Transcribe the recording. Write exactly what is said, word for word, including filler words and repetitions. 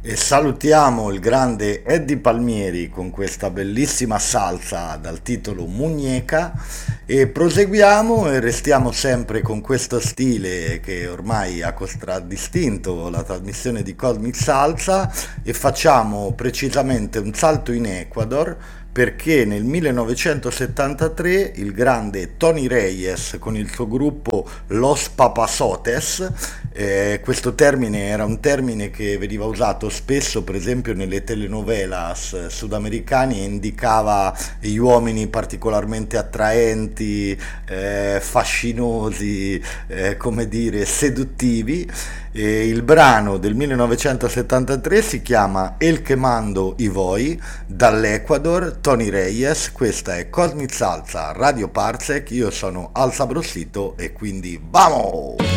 E salutiamo il grande Eddie Palmieri con questa bellissima salsa dal titolo Muñeca e proseguiamo e restiamo sempre con questo stile che ormai ha contraddistinto la trasmissione di Cosmic Salsa e facciamo precisamente un salto in Ecuador perché nel millenovecentosettantatré il grande Tony Reyes con il suo gruppo Los Papasotes, eh, questo termine era un termine che veniva usato spesso per esempio nelle telenovelas sudamericane e indicava gli uomini particolarmente attraenti, eh, fascinosi, eh, come dire, seduttivi. E il brano del millenovecentosettantatré si chiama El Quemando y Voy, dall'Ecuador, Tony Reyes. Questa è Cosmic Salsa Radio Parsec, io sono Al Sabrosito e quindi vamo!